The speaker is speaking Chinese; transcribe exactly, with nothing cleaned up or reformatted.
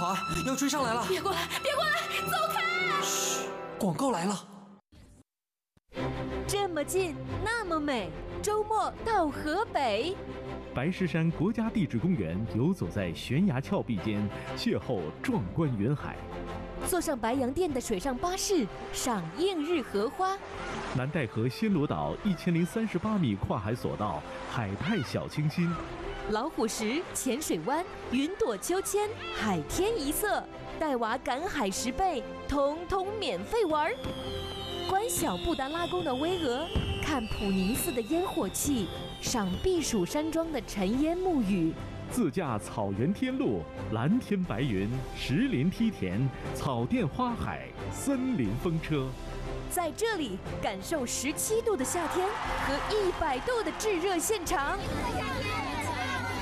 团要追上来了！ 别过来，别过来，走开！ 嘘，广告来了。 这么近，那么美，周末到河北。 白石山国家地质公园游走在悬崖峭壁间，邂逅壮观云海。 坐上白洋淀的水上巴士，赏映日荷花。 南戴河暹罗岛一千零三十八米跨海索道，海派小清新。 老虎石、浅水湾、云朵秋千、海天一色，带娃赶海十倍，通通免费玩。观小布达拉宫的巍峨，看普宁寺的烟火气，赏避暑山庄的尘烟暮雨。 自驾草原天路，蓝天白云，石林梯田，草甸花海，森林风车。 在这里感受十七度的夏天和一百度的炙热现场。